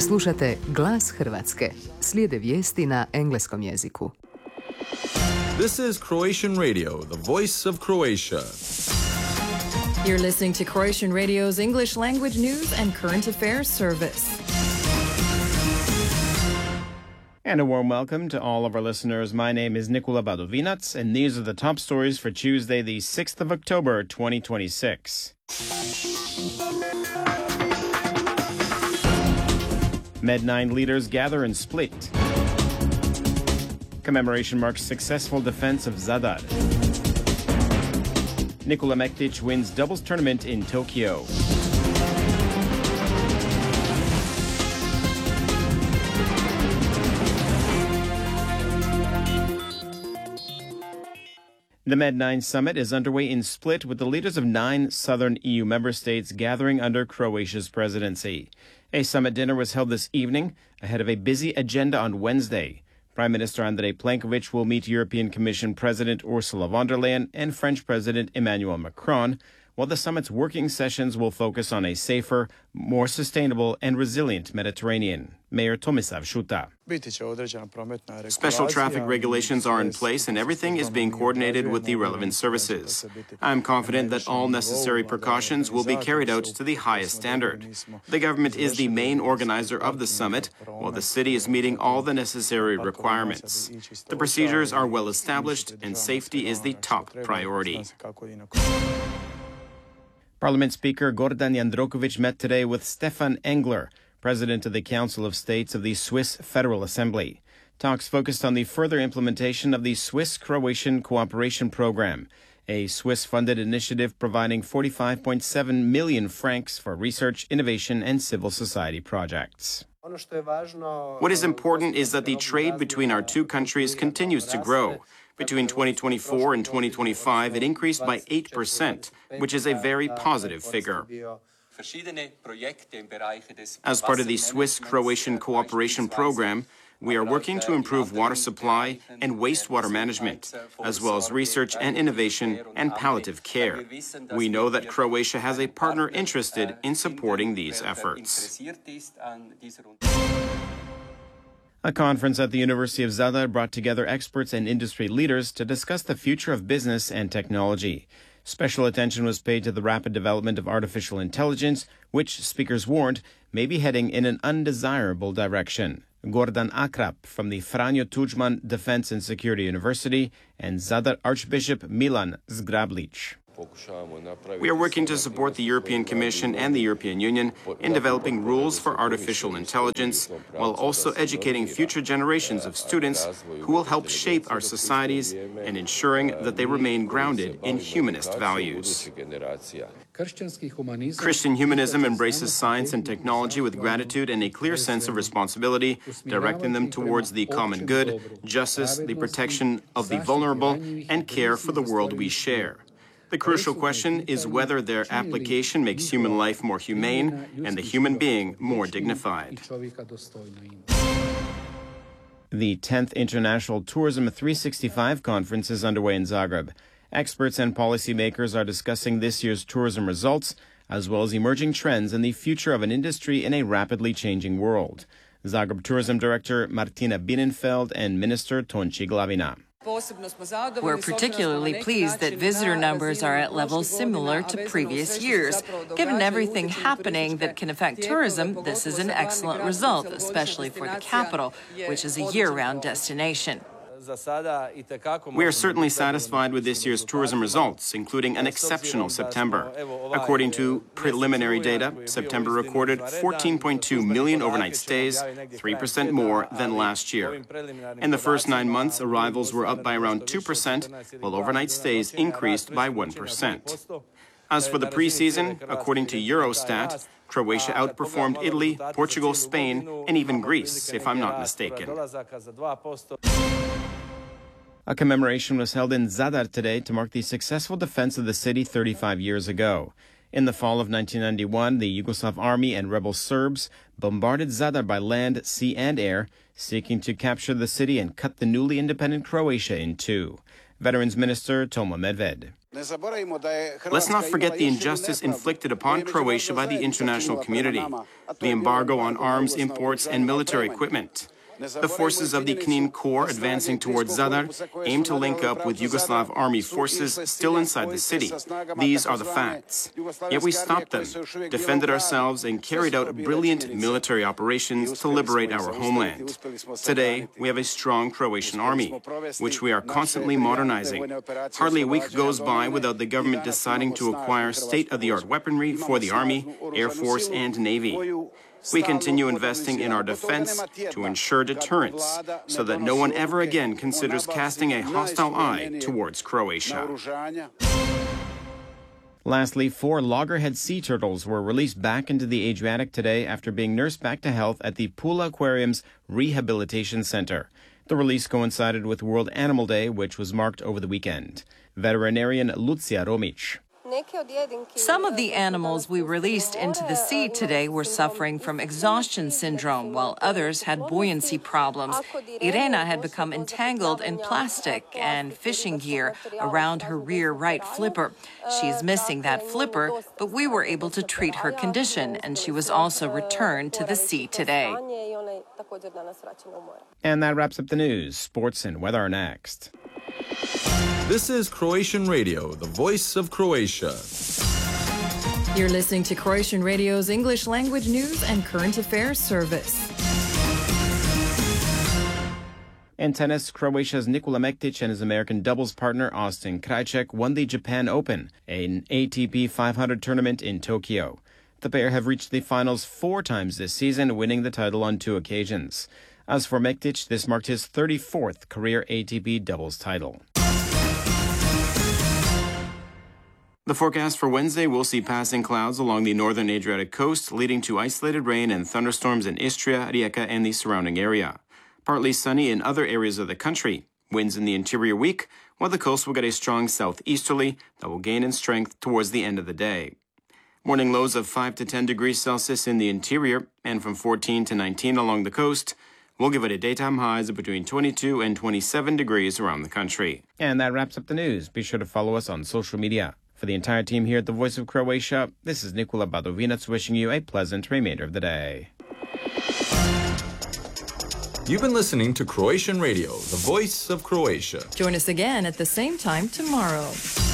Slušate Glas Hrvatske. Slijede vijesti na engleskom jeziku. This is Croatian Radio, the voice of Croatia. You're listening to Croatian Radio's English language news and current affairs service. And a warm welcome to all of our listeners. My name is Nikola Badovinac, and these are the top stories for Tuesday, the 6th of October, 2026. Med9 leaders gather in Split. Commemoration marks successful defense of Zadar. Nikola Mektic wins doubles tournament in Tokyo. The Med9 summit is underway in Split with the leaders of 9 southern EU member states gathering under Croatia's presidency. A summit dinner was held this evening ahead of a busy agenda on Wednesday. Prime Minister Andrej Plenković will meet European Commission President Ursula von der Leyen and French President Emmanuel Macron, while the summit's working sessions will focus on a safer, more sustainable and resilient Mediterranean. Mayor Tomislav Šuta. Special traffic regulations are in place and everything is being coordinated with the relevant services. I'm confident that all necessary precautions will be carried out to the highest standard. The government is the main organizer of the summit, while the city is meeting all the necessary requirements. The procedures are well established and safety is the top priority. Parliament Speaker Gordan Jandroković met today with Stefan Engler, President of the Council of States of the Swiss Federal Assembly. Talks focused on the further implementation of the Swiss-Croatian Cooperation Program, a Swiss-funded initiative providing 45.7 million francs for research, innovation, and civil society projects. What is important is that the trade between our two countries continues to grow. Between 2024 and 2025, it increased by 8%, which is a very positive figure. As part of the Swiss-Croatian Cooperation Program, we are working to improve water supply and wastewater management, as well as research and innovation and palliative care. We know that Croatia has a partner interested in supporting these efforts. A conference at the University of Zadar brought together experts and industry leaders to discuss the future of business and technology. Special attention was paid to the rapid development of artificial intelligence, which, speakers warned, may be heading in an undesirable direction. Gordan Akrap from the Franjo Tudjman Defense and Security University and Zadar Archbishop Milan Zgrablic. We are working to support the European Commission and the European Union in developing rules for artificial intelligence, while also educating future generations of students who will help shape our societies and ensuring that they remain grounded in humanist values. Christian humanism embraces science and technology with gratitude and a clear sense of responsibility, directing them towards the common good, justice, the protection of the vulnerable, and care for the world we share. The crucial question is whether their application makes human life more humane and the human being more dignified. The 10th International Tourism 365 conference is underway in Zagreb. Experts and policymakers are discussing this year's tourism results, as well as emerging trends and the future of an industry in a rapidly changing world. Zagreb Tourism Director Martina Bienenfeld and Minister Tonči Glavina. We're particularly pleased that visitor numbers are at levels similar to previous years. Given everything happening that can affect tourism, this is an excellent result, especially for the capital, which is a year-round destination. We are certainly satisfied with this year's tourism results, including an exceptional September. According to preliminary data, September recorded 14.2 million overnight stays, 3% more than last year. In the first 9 months, arrivals were up by around 2%, while overnight stays increased by 1%. As for the pre-season, according to Eurostat, Croatia outperformed Italy, Portugal, Spain, and even Greece, if I'm not mistaken. A commemoration was held in Zadar today to mark the successful defense of the city 35 years ago. In the fall of 1991, the Yugoslav army and rebel Serbs bombarded Zadar by land, sea, and air, seeking to capture the city and cut the newly independent Croatia in two. Veterans Minister Tomo Medved. Let's not forget the injustice inflicted upon Croatia by the international community, the embargo on arms imports and military equipment. The forces of the Knin Corps advancing towards Zadar aim to link up with Yugoslav army forces still inside the city. These are the facts. Yet we stopped them, defended ourselves, and carried out brilliant military operations to liberate our homeland. Today, we have a strong Croatian army, which we are constantly modernizing. Hardly a week goes by without the government deciding to acquire state-of-the-art weaponry for the Army, Air Force, and Navy. We continue investing in our defense to ensure deterrence so that no one ever again considers casting a hostile eye towards Croatia. Lastly, 4 loggerhead sea turtles were released back into the Adriatic today after being nursed back to health at the Pula Aquarium's Rehabilitation Center. The release coincided with World Animal Day, which was marked over the weekend. Veterinarian Lucia Romic. Some of the animals we released into the sea today were suffering from exhaustion syndrome, while others had buoyancy problems. Irena had become entangled in plastic and fishing gear around her rear right flipper. She's missing that flipper, but we were able to treat her condition, and she was also returned to the sea today. And that wraps up the news. Sports and weather are next. This is Croatian Radio, the voice of Croatia. You're listening to Croatian Radio's English language news and current affairs service. In tennis, Croatia's Nikola Mektic and his American doubles partner Austin Krajicek won the Japan Open, an ATP 500 tournament in Tokyo. The pair have reached the finals 4 times this season, winning the title on 2 occasions. As for Mektic, this marked his 34th career ATP doubles title. The forecast for Wednesday will see passing clouds along the northern Adriatic coast, leading to isolated rain and thunderstorms in Istria, Rijeka, and the surrounding area. Partly sunny in other areas of the country. Winds in the interior weak, while the coast will get a strong southeasterly that will gain in strength towards the end of the day. Morning lows of 5 to 10 degrees Celsius in the interior and from 14 to 19 along the coast will give it a daytime highs of between 22 and 27 degrees around the country. And that wraps up the news. Be sure to follow us on social media. For the entire team here at the Voice of Croatia, this is Nikola Badovinac wishing you a pleasant remainder of the day. You've been listening to Croatian Radio, the voice of Croatia. Join us again at the same time tomorrow.